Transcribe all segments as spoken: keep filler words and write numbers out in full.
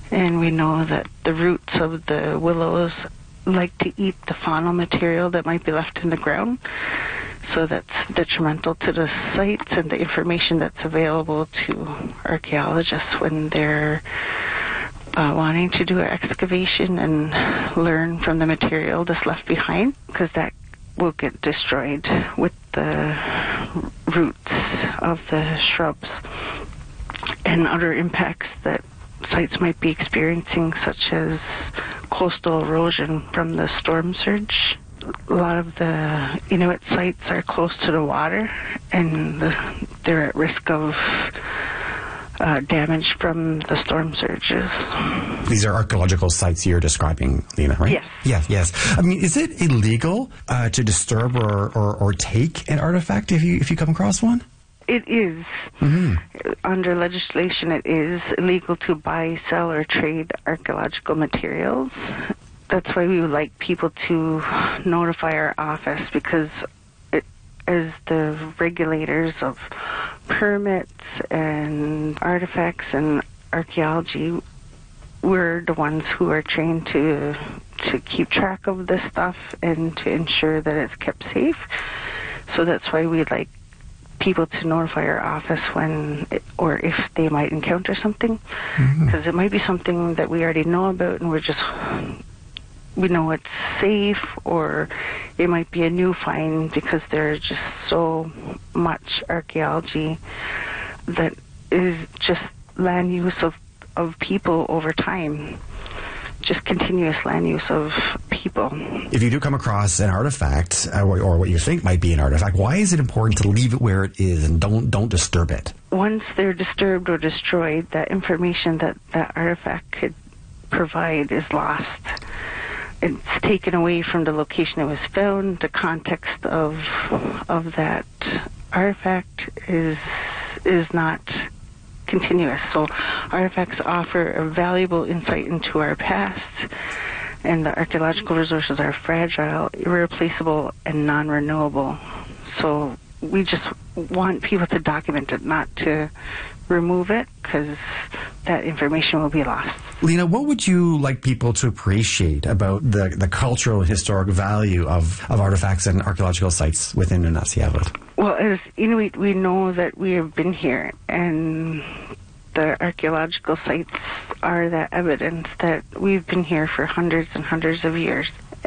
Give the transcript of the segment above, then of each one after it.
And we know that the roots of the willows like to eat the faunal material that might be left in the ground. So that's detrimental to the sites and the information that's available to archaeologists when they're uh, wanting to do an excavation and learn from the material that's left behind, because that will get destroyed with the roots of the shrubs and other impacts that sites might be experiencing, such as coastal erosion from the storm surge. A lot of the Inuit sites are close to the water, and the, they're at risk of uh, damage from the storm surges. These are archaeological sites you're describing, Lena, right? Yes. Yes, yes. I mean, is it illegal uh, to disturb or, or, or take an artifact if you if you come across one? It is. Mm-hmm. Under legislation, it is illegal to buy, sell, or trade archaeological materials. That's why we would like people to notify our office, because it, as the regulators of permits and artifacts and archaeology, we're the ones who are trained to to keep track of this stuff and to ensure that it's kept safe. So that's why we'd like people to notify our office when it, or if they might encounter something, because mm-hmm. it might be something that we already know about and we're just, we know it's safe, or it might be a new find because there's just so much archaeology that is just land use of, of people over time. Just continuous land use of people. If you do come across an artifact, uh, or, or what you think might be an artifact, why is it important to leave it where it is and don't don't disturb it? Once they're disturbed or destroyed, that information that that artifact could provide is lost. It's taken away from the location it was found. The context of of that artifact is is not continuous. So artifacts offer a valuable insight into our past, and the archaeological resources are fragile, irreplaceable, and non-renewable. So we just want people to document it, not to remove it, because that information will be lost. Lena, what would you like people to appreciate about the, the cultural and historic value of, of artifacts and archaeological sites within Nunavut? Well, as Inuit, we know that we have been here, and the archaeological sites are that evidence that we've been here for hundreds and hundreds of years.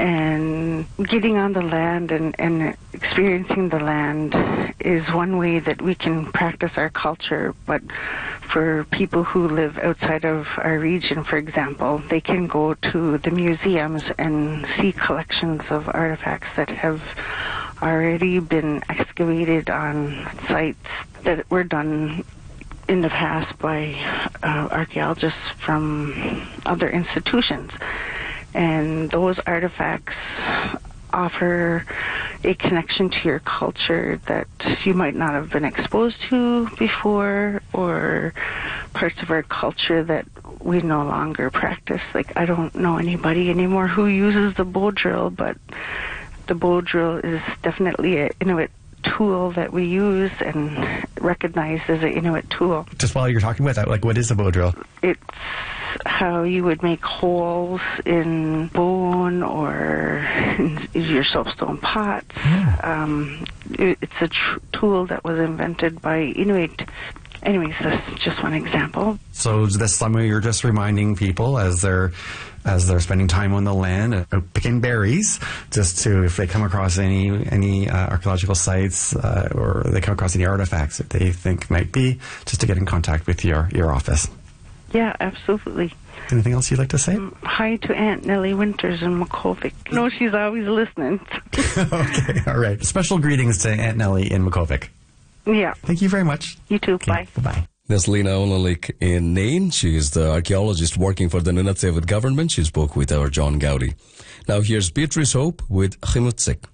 And getting on the land and, and experiencing the land is one way that we can practice our culture. But for people who live outside of our region, for example, they can go to the museums and see collections of artifacts that have already been excavated on sites that were done in the past by uh, archaeologists from other institutions. And those artifacts offer a connection to your culture that you might not have been exposed to before, or parts of our culture that we no longer practice. Like, I don't know anybody anymore who uses the bow drill, but the bow drill is definitely an Inuit tool that we use and recognized as an Inuit tool. Just while you're talking about that, like, what is a bow drill? It's how you would make holes in bone or in your soapstone pots. Yeah. Um, it, it's a tr- tool that was invented by Inuit. Anyways, that's just one example. So this summer, you're just reminding people as they're as they're spending time on the land, uh, picking berries, just to, if they come across any any uh, archaeological sites uh, or they come across any artifacts that they think might be, just to get in contact with your, your office. Yeah, absolutely. Anything else you'd like to say? Um, hi to Aunt Nellie Winters in Makkovik. No, she's always listening. Okay, all right. Special greetings to Aunt Nellie in Makkovik. Yeah. Thank you very much. You too. Okay, bye. Bye-bye. That's Lena Onalik in Nain. She is the archaeologist working for the Nunavut government. She spoke with our John Gowdy. Now here's Beatrice Hope with Chimutsik.